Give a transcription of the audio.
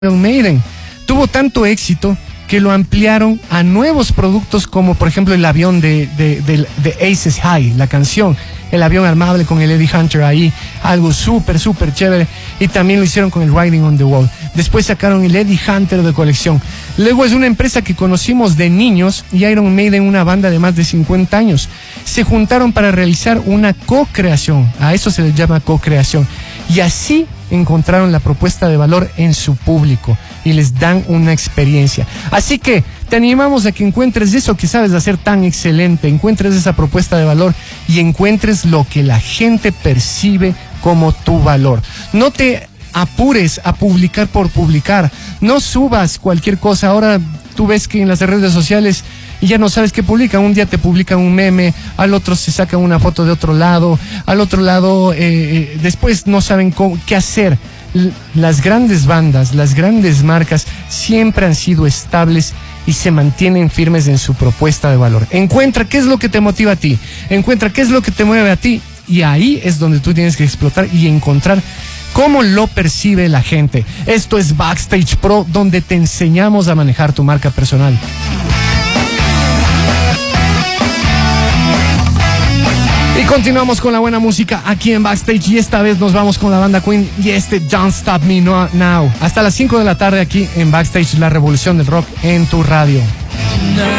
Iron Maiden. Tuvo tanto éxito que lo ampliaron a nuevos productos como por ejemplo el avión de Aces High, la canción, el avión armable con el Eddie Hunter ahí, algo súper chévere, y también lo hicieron con el Riding on the Wall. Después sacaron el Eddie Hunter de colección. Luego es una empresa que conocimos de niños y Iron Maiden, una banda de más de 50 años. Se juntaron para realizar una co-creación, a eso se les llama co-creación, y así encontraron la propuesta de valor en su público y les dan una experiencia. Así que te animamos a que encuentres eso que sabes hacer tan excelente, encuentres esa propuesta de valor y encuentres lo que la gente percibe como tu valor. No te apures a publicar por publicar, no subas cualquier cosa. Ahora tú ves que en las redes sociales y ya no sabes qué publican. Un día te publican un meme, al otro se sacan una foto de otro lado, al otro lado después no saben qué hacer. Las grandes bandas, las grandes marcas siempre han sido estables y se mantienen firmes en su propuesta de valor. Encuentra qué es lo que te motiva a ti, encuentra qué es lo que te mueve a ti, y ahí es donde tú tienes que explotar y encontrar cómo lo percibe la gente. Esto es Backstage Pro, donde te enseñamos a manejar tu marca personal. Y continuamos con la buena música aquí en Backstage, y esta vez nos vamos con la banda Queen y Don't Stop Me Now. Hasta las 5 de la tarde aquí en Backstage, la revolución del rock en tu radio.